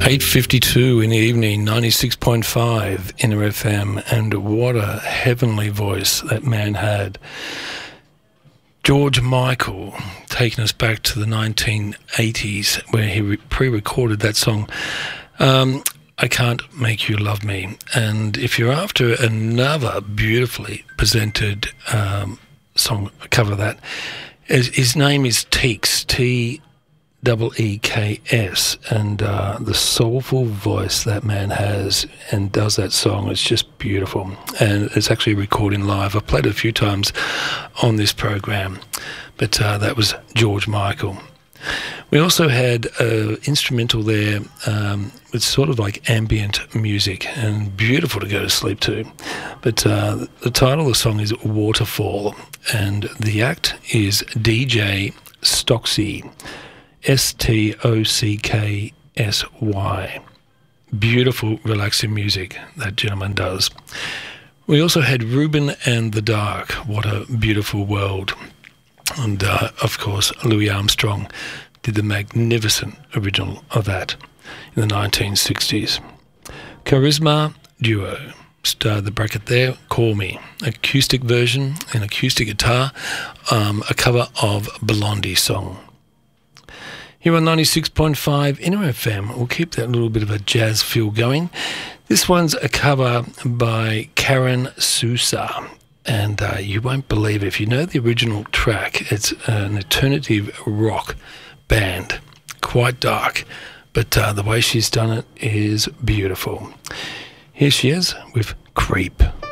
8:52 in the evening, 96.5 Inner FM, and what a heavenly voice that man had. George Michael, taking us back to the 1980s, where he pre-recorded that song, I Can't Make You Love Me. And if you're after another beautifully presented song, cover that, his name is Teeks, T-E-E-K-S, and the soulful voice that man has and does that song is just beautiful. And it's actually recording live. I've played it a few times on this program, but that was George Michael. We also had an instrumental there with sort of like ambient music and beautiful to go to sleep to. But the title of the song is Waterfall, and the act is DJ Stocksy, Stocksy. Beautiful, relaxing music that gentleman does. We also had Ruben and the Dark, What a Beautiful World. And, of course, Louis Armstrong did the magnificent original of that in the 1960s. Charisma Duo started the bracket there, Call Me. Acoustic version, an acoustic guitar, a cover of Blondie song. Here on 96.5 Inner FM, we'll keep that little bit of a jazz feel going. This one's a cover by Karen Sousa. And you won't believe it. If you know the original track, it's an alternative rock band, quite dark, but the way she's done it is beautiful. Here she is with Creep.